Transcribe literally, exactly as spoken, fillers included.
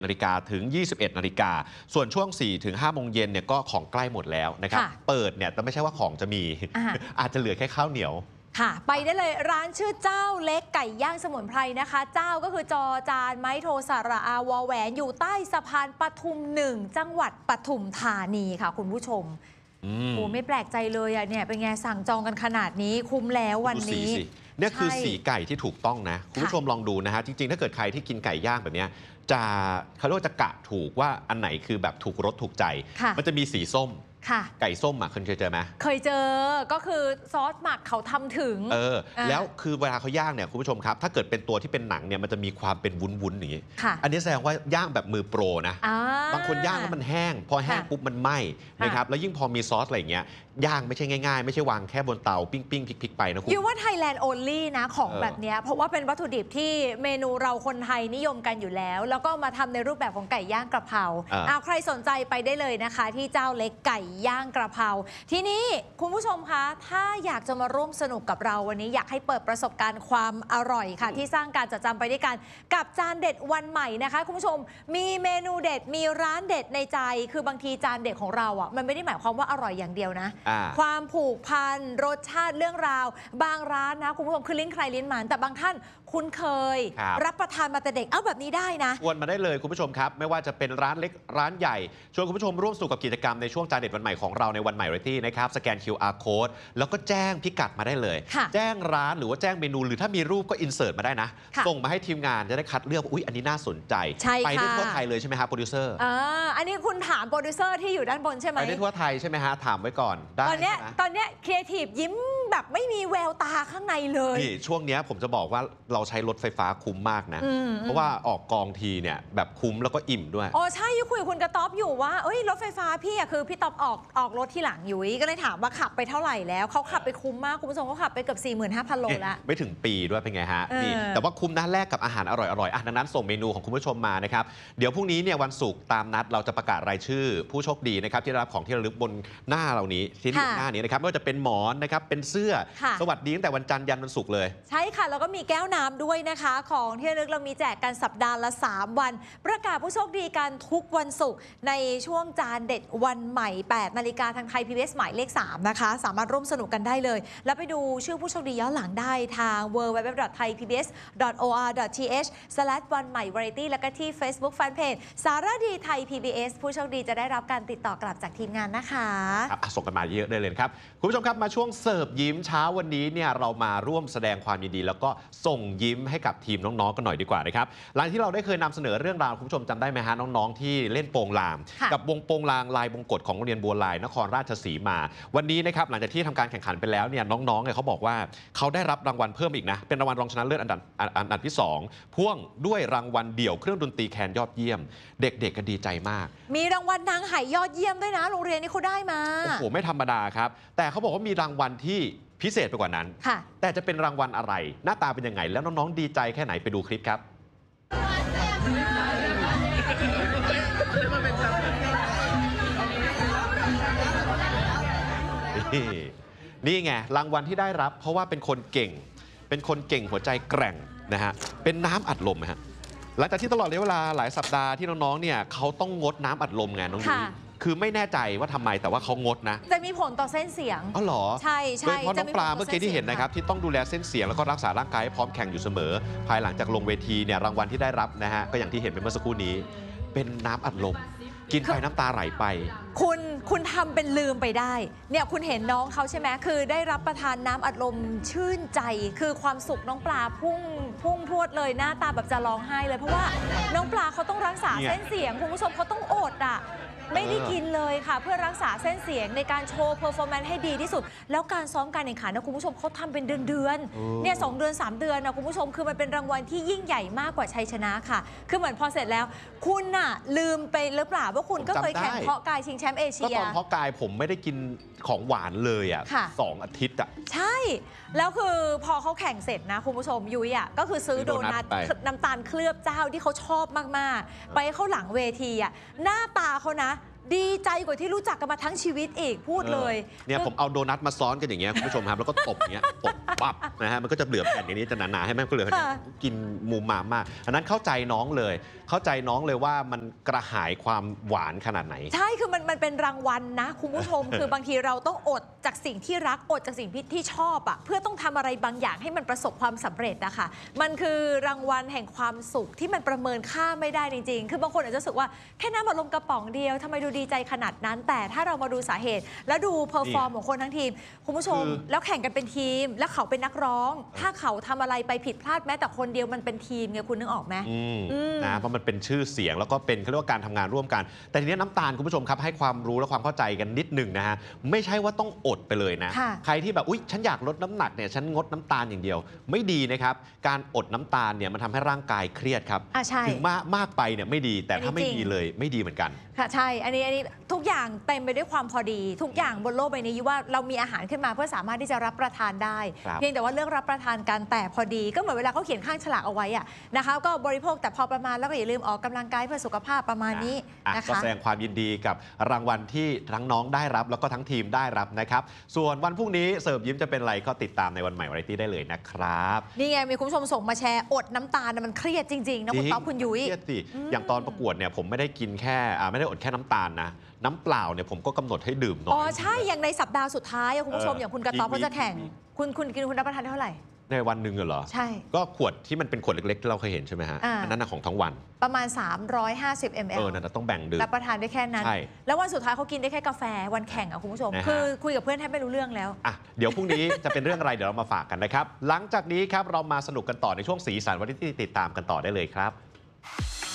นาฬิกาถึง ยี่สิบเอ็ดนาฬิกาส่วนช่วง สี่ถึงห้าโมงเย็นเนี่ยก็ของใกล้หมดแล้วนะครับเปิดเนี่ยแต่ไม่ใช่ว่าของจะมี อาจจะเหลือแค่ข้าวเหนียวค่ะไปได้เลยร้านชื่อเจ้าเล็กไก่ย่างสมุนไพรนะคะเจ้าก็คือจอจานไม้โทสระอาวอแหวนอยู่ใต้สะพานปทุมหนึ่งจังหวัดปทุมธานีค่ะคุณผู้ชมโอ้ไม่แปลกใจเลยอ่ะเนี่ยเป็นไงสั่งจองกันขนาดนี้คุ้มแล้ววันนี้เนี่ยคือสีไก่ที่ถูกต้องนะคุณผู้ชมลองดูนะฮะจริงๆถ้าเกิดใครที่กินไก่ย่างแบบนี้จะเขาเรียกว่าจะกะถูกว่าอันไหนคือแบบถูกรสถูกใจมันจะมีสีส้มไก่ส้มอ่ะเคยเจอไหมเคยเจอก็คือซอสหมักเขาทำถึงเออแล้วคือเวลาเขาย่างเนี่ยคุณผู้ชมครับถ้าเกิดเป็นตัวที่เป็นหนังเนี่ยมันจะมีความเป็นวุ้นๆอย่างนี้อันนี้แสดงว่าย่างแบบมือโปรนะบางคนย่างแล้วมันแห้งพอแห้งปุ๊บมันไหม้นะครับแล้วยิ่งพอมีซอสอะไรอย่างเงี้ยย่างไม่ใช่ง่ายๆไม่ใช่วางแค่บนเตาปิ้งปิ้งพลิกๆไปนะคุณยูว่า Thailand only นะของแบบนี้เพราะว่าเป็นวัตถุดิบที่เมนูเราคนไทยนิยมกันอยู่แล้วแล้วก็มาทำในรูปแบบของไก่ย่างกระเพราเอาใครสนใจไปได้เลยนะคะที่เจ้าเล็กไก่ย่างกระเพราทีนี้คุณผู้ชมคะถ้าอยากจะมาร่วมสนุกกับเราวันนี้อยากให้เปิดประสบการณ์ความอร่อยค่ะที่สร้างการจดจำไปด้วยกันกับจานเด็ดวันใหม่นะคะคุณผู้ชมมีเมนูเด็ดมีร้านเด็ดในใจคือบางทีจานเด็ดของเราอ่ะมันไม่ได้หมายความว่าอร่อยอย่างเดียวนะความผูกพันรสชาติเรื่องราวบางร้านนะคุณผู้ชมคือลิ้นใครลิ้นมันแต่บางท่านคุ้นเคย รรับประทานมาแต่เด็กเอาแบบนี้ได้นะชวนมาได้เลยคุณผู้ชมครับไม่ว่าจะเป็นร้านเล็กร้านใหญ่ชวนคุณผู้ชมร่วมสนุกกับกิจกรรมในช่วงจานเด็ดวันใหม่ของเราในวันใหม่ Variety นะครับสแกน คิว อาร์ Code แล้วก็แจ้งพิกัดมาได้เลยแจ้งร้านหรือว่าแจ้งเมนูหรือถ้ามีรูปก็อินเสิร์ตมาได้นะส่งมาให้ทีมงานจะได้คัดเลือกอุ๊ยอันนี้น่าสนใจไปได้ทั่วไทยเลยใช่ไหมฮะโปรดิวเซอร์อ่าอันนี้คุณถามโปรดิวเซอร์ที่อยู่ด้านบนใช่ไหมไปได้ทั่วไทยใช่ไหมฮะถามไว้ก่อนได้ตอนนี้ตอนนี้ครีเอทีฟยิ้มแบบไม่มีแววตาข้างในเลยนี่ช่วงนี้ผมจะบอกว่าเราใช้รถไฟฟ้าคุ้มมากนะเพราะว่าออกกองทีเนี่ยแบบคุ้มแล้วก็อิ่มด้วยอ๋อใช่ยุคุยกับคุณกระต๊อบอยู่ว่าเอ้ยรถไฟฟ้าพี่อะคือพี่ต๊อบออกออกรถที่หลังยุ้ยก็เลยถามว่าขับไปเท่าไหร่แล้วเขาขับไปคุ้มมากคุณผู้ชมเขาขับไปเกือบ สี่หมื่นห้าพัน โลแล้วไม่ถึงปีด้วยเป็นไงฮะนี่แต่ว่าคุ้มนะแลกกับอาหารอร่อยๆอ่ะดังนั้นส่งเมนูของคุณผู้ชมมานะครับเดี๋ยวพรุ่งนี้เนี่ยวันศุกร์ตามนัดเราจะประกาศรายชื่อผู้โชคดีนะครับที่ได้รับของที่ระลึกบนหน้าเรานี้ที่หน้านี้นะครับไม่ว่าจะเป็นหมอนนะครับเป็นเสื้อสวัสดีตั้งแต่วันจันทร์ยันวันศุกร์เลยใช่ค่ะแล้วก็มีแก้วน้ำด้วยนะคะของที่ระลึกเรามีแจกกันสัปดาห์ละสามวันประกาศผู้โชคดีกันทุกวันศุกร์ในช่วงจานเด็ดวันใหม่แปดนาฬิกาทางไทย พี บี เอส หมายเลขสามนะคะสามารถร่วมสนุกกันได้เลยแล้วไปดูชื่อผู้โชคดีย้อนหลังได้ทาง ดับเบิลยู ดับเบิลยู ดับเบิลยู ดอท ไทย พี บี เอส ดอท โอ อาร์ ดอท ที เอช สแลช วันใหม่ Variety แล้วก็ที่ Facebook Fanpage สารดีไทย พี บี เอส ผู้โชคดีจะได้รับการติดต่อกลับจากทีมงานนะคะครับส่งกันมาเยอะได้เลยครับคุณผู้ชมครับมาช่วงเสิร์ฟยิ้มเช้าวันนี้เนี่ยเรามาร่วมแสดงความยินดีแล้วก็ส่งยิ้มให้กับทีมน้องๆกันหน่อยดีกว่านะครับหลังที่เราได้เคยนำเสนอเรื่องราวคุณผู้ชมจำได้ไหมฮะน้องๆที่เล่นโปงลางกับวงโปงลางลายบงกฎของโรงเรียนบัวลายนครราชสีมาวันนี้นะครับหลังจากที่ทำการแข่งขันไปแล้วเนี่ยน้องๆเนี่ยเขาบอกว่าเขาได้รับรางวัลเพิ่มอีกนะเป็นรางวัลรองชนะเลิศอันดับอันดับที่สองพ่วงด้วยรางวัลเดี่ยวเครื่องดนตรีแคนยอดเยี่ยมเด็กๆก็ดีใจมากมีรางวัลนางไหยอดเยี่ยมด้วยนะโรงเรียนนี้เขาได้มาโอ้โหไม่ธรรมดาครับแต่เขาบอกว่ามีรางวัลที่พิเศษไปกว่านั้นแต่จะเป็นรางวัลอะไรหน้าตาเป็นยังไงแล้วน้องๆดีใจแค่ไหนไปดูคลิปครับนี่ไงรางวัลที่ได้รับเพราะว่าเป็นคนเก่งเป็นคนเก่งหัวใจแกร่งนะฮะเป็นน้ำอัดลมฮะหลังจากที่ตลอดระยะเวลาหลายสัปดาห์ที่น้องๆเนี่ยเขาต้องงดน้ำอัดลมไงน้องยุ้ยคือไม่แน่ใจว่าทำไมแต่ว่าเขางดนะจะมีผลต่อเส้นเสียงอ๋อเหรอใช่ใช่เพราะน้องปลาเมื่อกี้ที่เห็นนะครับที่ต้องดูแลเส้นเสียงแล้วก็รักษาร่างกายให้พร้อมแข่งอยู่เสมอภายหลังจากลงเวทีเนี่ยรางวัลที่ได้รับนะฮะก็อย่างที่เห็นไปเมื่อสักครู่นี้เป็นน้ำอัดลมกินไปน้ำตาไหลไปคุณคุณทำเป็นลืมไปได้เนี่ยคุณเห็นน้องเขาใช่ไหมคือได้รับประทานน้ำอัดลมชื่นใจคือความสุขน้องปลาพุ่งพุ่งพรวดเลยหน้าตาแบบจะร้องไห้เลยเพราะว่าน้องปลาเขาต้องรักษาเส้นเสียงคุณผู้ชมเขาต้องอดอ่ะไม่ได้กินเลยค่ะเพื่อรักษาเส้นเสียงในการโชว์เพอร์ฟอร์แมนซ์ให้ดีที่สุดแล้วการซ้อมการแข่งขันนะคุณผู้ชมเขาทำเป็นเดือนเดือนเนี่ยสองเดือนสามเดือนนะคุณผู้ชมคือมันเป็นรางวัลที่ยิ่งใหญ่มากกว่าชัยชนะค่ะคือเหมือนพอเสร็จแล้วคุณน่ะลืมไปหรือเปล่าว่าคุณก็เคยแข่งเพาะกายชิงแชมป์เอเชียก็ตอนเพาะกายผมไม่ได้กินของหวานเลยอ่ะสองอาทิตย์อ่ะใช่แล้วคือพอเขาแข่งเสร็จนะคุณผู้ชมยุ้ยอ่ะก็คือซื้อโดนัทน้ำตาลเคลือบเจ้าที่เขาชอบมากๆไปเข้าหลังเวทีอ่ะหน้าตาเขานะดีใจกว่าที่รู้จักกันมาทั้งชีวิตอีกพูดเลยเนี่ยผมเอาโดนัทมาซ้อนกันอย่างเงี้ยคุณผู้ชมครับแล้วก็ตบอย่างเงี้ยตบปั๊บนะฮะมันก็จะเหลือแผ่นอย่างนี้จะหนาๆให้แม่ก็เหลือแผ่นกินมุมมามากอันนั้นเข้าใจน้องเลย เข้าใจน้องเลยว่ามันกระหายความหวานขนาดไหนใช่คือมันมันเป็นรางวัลนะคุณผู้ชม คือบางทีเราต้องอดจากสิ่งที่รักอดจากสิ่งที่ชอบอะเพื่อต้องทำอะไรบางอย่างให้มันประสบความสำเร็จนะคะมันคือรางวัลแห่งความสุขที่มันประเมินค่าไม่ได้จริงๆคือบางคนอาจจะรู้สึกว่าแค่น้ำบัดลมกระป๋องเดียวทำไมดูดีใจขนาดนั้นแต่ถ้าเรามาดูสาเหตุ แล้วดูเพอร์ฟอร์มของคนทั้งทีมคุณผู้ชมแล้วแข่งกันเป็นทีมแล้วเขาเป็นนักร้อง ถ้าเขาทำอะไรไปผิดพลาดแม้แต่คนเดียวมันเป็นทีมไงคุณนึกออกไหมนะเพราะมันเป็นชื่อเสียงแล้วก็เป็นเขาเรียกว่าการทำงานร่วมกันแต่ทีนี้น้ำตาลคุณผู้ชมครับให้ความรู้และความเข้าใจกันนิดหนึ่งนะฮะไม่ใช่ว่าต้องอดไปเลยนะใครที่แบบอุ๊ยฉันอยากลดน้ำหนักเนี่ยฉันงดน้ำตาลอย่างเดียวไม่ดีนะครับการอดน้ำตาลเนี่ยมันทำให้ร่างกายเครียดครับถึงมากมากไปเนี่ยไม่ดีแต่ถ้าไม่ดีเลยไม่ดีเหมือนกันค่ะใช่อันนี้อันนี้ทุกอย่างเต็มไปด้วยความพอดีทุกอย่างบนโลกใบนี้ว่าเรามีอาหารขึ้นมาเพื่อสามารถที่จะรับประทานได้เพียงแต่ว่าเลือกรับประทานกันแต่พอดีก็เหมือนเวลาเขาเขียนข้างฉลากเอาไว้อะนะคะก็บริโภคแต่พอประมาณแล้วก็อย่าลืมออกกำลังกายเพื่อสุขภาพประมาณนี้นะคะก็แสดงความยินดีกับรางวัลที่ทั้งน้องได้รับแล้วก็ทั้งทีมได้รับนะครับส่วนวันพรุ่งนี้เสิร์ฟยิ้มจะเป็นอะไรก็ติดตามในวันใหม่วาไรตี้ได้เลยนะครับนี่ไงมีคุณผู้ชมส่งมาแชร์อดน้ำตาลมันเครียดจริงๆนะคุณต๊อบคุณยุ้ยเครียดสิอย่างตอนประกวดเนี่ยผมไม่ได้กินแค่ไม่ได้อดแค่น้ำตาลนะน้ำเปล่าเนี่ยผมก็กำหนดให้ดื่มน้อยอ๋อใช่อย่างในสัปดาห์สุดท้ายคุณผู้ชมอย่างคุณกระต๊อบก็จะแข่งคุณคุณกินคุณรับประทานเท่าไหร่ในวันหนึ่งเหรอใช่ก็ขวดที่มันเป็นขวดเล็กๆที่เราเคยเห็นใช่ไหมฮะอันนั้นของทั้งวันประมาณสามร้อยห้าสิบมิลลิลิตรเออนั่นต้องแบ่งดื่มรับประทานได้แค่นั้นแล้ววันสุดท้ายเขากินได้แค่กาแฟวันแข่งอ่ะคุณผู้ชมคือคุยกับเพื่อนแทบไม่รู้เรื่องแล้วอ่ะเดี๋ยวพรุ่งนี้จะเป็นเรื่องอะไรเดี๋ยวเรามาฝากกันนะครับหลังจากนี้ครับเรามาสนุกกันต่อในช่วงสีสันวันที่ติดตามกันต่อได้เลยครับ